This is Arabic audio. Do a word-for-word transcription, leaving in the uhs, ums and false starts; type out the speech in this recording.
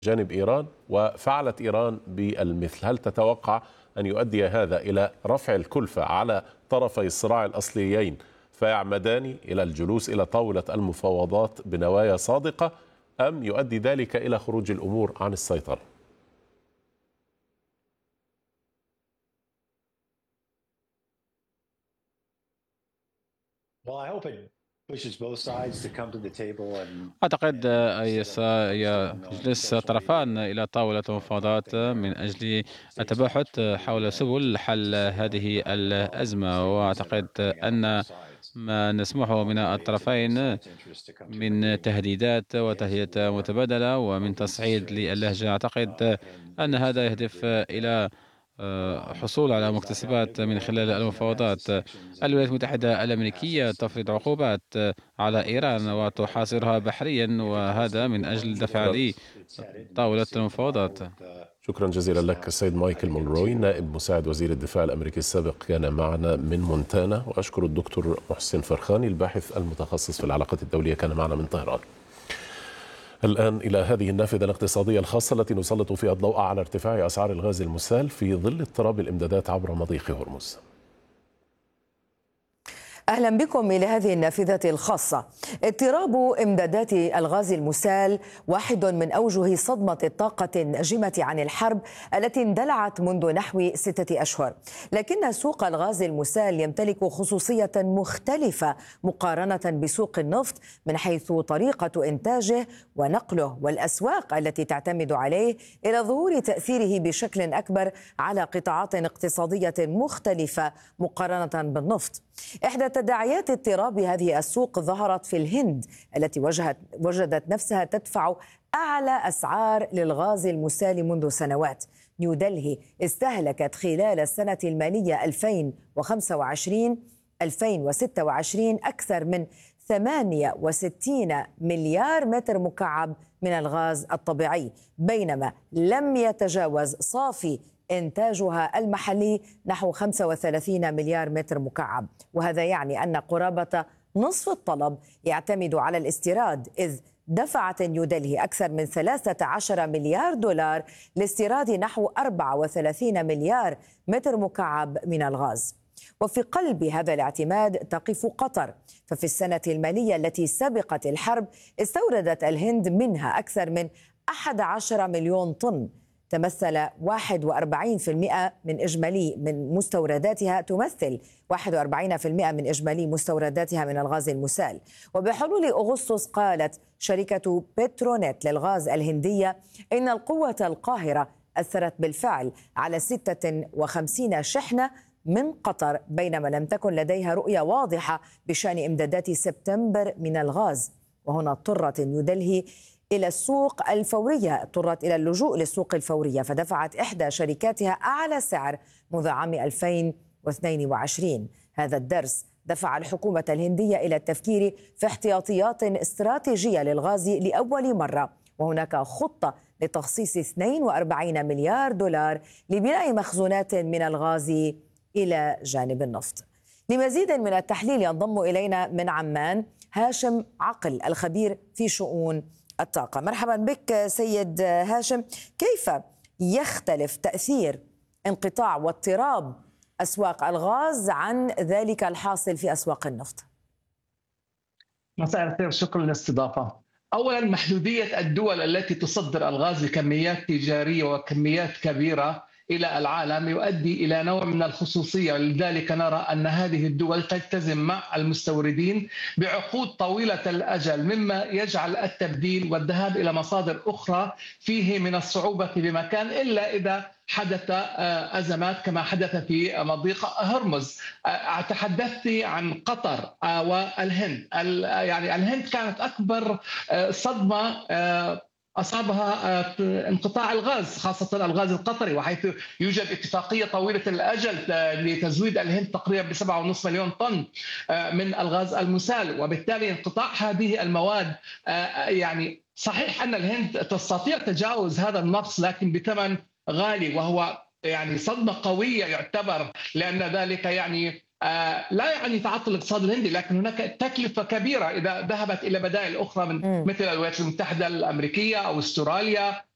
جانب إيران وفعلت إيران بالمثل. هل تتوقع أن يؤدي هذا إلى رفع الكلفة على طرفي الصراع الأصليين فيعمدان إلى الجلوس إلى طاولة المفاوضات بنوايا صادقة، أم يؤدي ذلك إلى خروج الأمور عن السيطرة؟ أعتقد يس- يجلس الطرفان إلى طاولة مفاوضات من أجل التباحث حول سبل حل هذه الأزمة. وأعتقد أن ما نسمعه من الطرفين من تهديدات وتهديدات متبادلة ومن تصعيد للهجة، أعتقد أن هذا يهدف إلى آه، حصول على مكتسبات من خلال المفاوضات. الولايات المتحدة الأمريكية تفرض عقوبات على إيران وتحاصرها بحريا، وهذا من أجل دفع لطاولة المفاوضات. شكرا جزيلا لك السيد مايكل مونروي، نائب مساعد وزير الدفاع الأمريكي السابق، كان معنا من مونتانا. وأشكر الدكتور محسن فرخاني الباحث المتخصص في العلاقات الدولية، كان معنا من طهران. الآن إلى هذه النافذة الاقتصادية الخاصة التي نسلط فيها الضوء على ارتفاع أسعار الغاز المسال في ظل اضطراب الإمدادات عبر مضيق هرمز. أهلا بكم إلى هذه النافذة الخاصة. اضطراب إمدادات الغاز المسال واحد من أوجه صدمة الطاقة الناجمة عن الحرب التي اندلعت منذ نحو ستة أشهر، لكن سوق الغاز المسال يمتلك خصوصية مختلفة مقارنة بسوق النفط من حيث طريقة إنتاجه ونقله والأسواق التي تعتمد عليه، إلى ظهور تأثيره بشكل أكبر على قطاعات اقتصادية مختلفة مقارنة بالنفط. إحدى تداعيات اضطراب هذه السوق ظهرت في الهند التي وجهت وجدت نفسها تدفع أعلى أسعار للغاز المسال منذ سنوات. نيودلهي استهلكت خلال السنة المالية ألفين وخمسة وعشرين ألفين وستة وعشرين أكثر من ثمانية وستين مليار متر مكعب من الغاز الطبيعي، بينما لم يتجاوز صافي إنتاجها المحلي نحو خمسة وثلاثين مليار متر مكعب. وهذا يعني أن قرابة نصف الطلب يعتمد على الاستيراد، إذ دفعت نيودلهي أكثر من ثلاثة عشر مليار دولار لاستيراد نحو أربعة وثلاثين مليار متر مكعب من الغاز. وفي قلب هذا الاعتماد تقف قطر، ففي السنة المالية التي سبقت الحرب استوردت الهند منها أكثر من أحد عشر مليون طن، تمثل واحد وأربعين بالمئة من إجمالي من مستورداتها تمثل واحد وأربعين بالمئة من إجمالي مستورداتها من الغاز المسال. وبحلول أغسطس قالت شركة بترونيت للغاز الهندية إن القوة القاهرة أثرت بالفعل على ستة وخمسين شحنة من قطر، بينما لم تكن لديها رؤية واضحة بشأن إمدادات سبتمبر من الغاز. وهنا اضطرت نيودلهي إلى السوق الفورية، اضطرت إلى اللجوء للسوق الفورية، فدفعت إحدى شركاتها أعلى سعر منذ عام ألفين واثنين وعشرين. هذا الدرس دفع الحكومة الهندية إلى التفكير في احتياطيات استراتيجية للغاز لأول مرة، وهناك خطة لتخصيص اثنين وأربعين مليار دولار لبناء مخزونات من الغاز إلى جانب النفط. لمزيد من التحليل ينضم إلينا من عمان هاشم عقل الخبير في شؤون الطاقة. مرحبا بك سيد هاشم، كيف يختلف تأثير انقطاع واضطراب أسواق الغاز عن ذلك الحاصل في أسواق النفط؟ مساء الخير، شكرا للاستضافة. أولا، محدودية الدول التي تصدر الغاز بكميات تجارية وكميات كبيرة إلى العالم يؤدي إلى نوع من الخصوصية، لذلك نرى أن هذه الدول تلتزم مع المستوردين بعقود طويلة الأجل، مما يجعل التبديل والذهاب إلى مصادر أخرى فيه من الصعوبة بمكان، إلا إذا حدث أزمات كما حدث في مضيق هرمز. تحدثت عن قطر والهند، يعني الهند كانت أكبر صدمة أصابها انقطاع الغاز، خاصة الغاز القطري، وحيث يوجد اتفاقية طويلة الأجل لتزويد الهند تقريبا بسبعة ونصف مليون طن من الغاز المسال، وبالتالي انقطاع هذه المواد يعني صحيح أن الهند تستطيع تجاوز هذا النقص لكن بثمن غالي، وهو يعني صدمة قوية يعتبر، لأن ذلك يعني لا يعني تعطل الاقتصاد الهندي، لكن هناك تكلفة كبيرة إذا ذهبت إلى بدائل أخرى من مثل الولايات المتحدة الأمريكية أو استراليا